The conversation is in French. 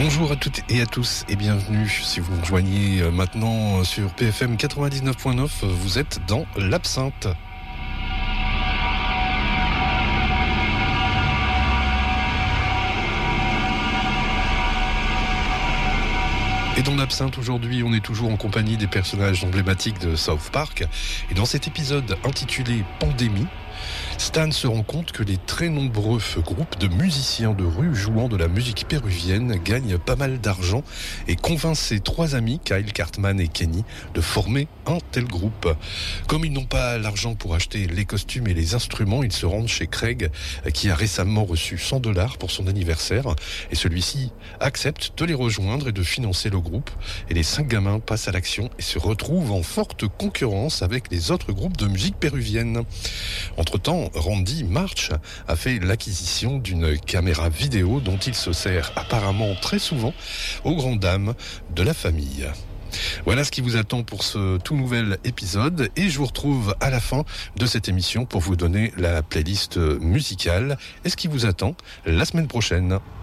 Bonjour à toutes et à tous et bienvenue. Si vous nous rejoignez maintenant sur PFM 99.9, vous êtes dans l'Absinthe. Et dans l'Absinthe, aujourd'hui, on est toujours en compagnie des personnages emblématiques de South Park. Et dans cet épisode intitulé Pandémie, Stan se rend compte que les très nombreux groupes de musiciens de rue jouant de la musique péruvienne gagnent pas mal d'argent et convainc ses trois amis, Kyle, Cartman et Kenny, de former un tel groupe. Comme ils n'ont pas l'argent pour acheter les costumes et les instruments, ils se rendent chez Craig, qui a récemment reçu $100 pour son anniversaire. Et celui-ci accepte de les rejoindre et de financer le groupe. Et les 5 gamins passent à l'action et se retrouvent en forte concurrence avec les autres groupes de musique péruvienne. Entre-temps, Randy March a fait l'acquisition d'une caméra vidéo dont il se sert apparemment très souvent aux grandes dames de la famille. Voilà ce qui vous attend pour ce tout nouvel épisode et je vous retrouve à la fin de cette émission pour vous donner la playlist musicale et ce qui vous attend la semaine prochaine.